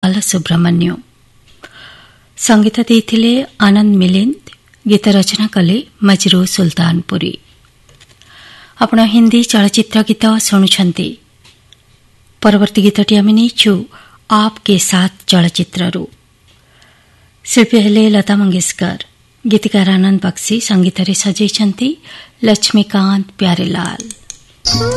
ବାଲାସୁବ୍ରମଣ୍ୟ। संगीत ଦେଇଥିଲେ आनंद मिलिंद। गीत रचना कले मजरू सुल्तानपुरी। आपण हिंदी चलचित्र गीत शुणुछंती। परवर्ती गीतटी आमे नेछु आपके साथ चलचित्ररू। शिल्पी हेले लता मंगेशकर। गीतकार आनंद बक्सी। संगीत रे सजेइछंती लक्ष्मीकांत प्यारेलाल।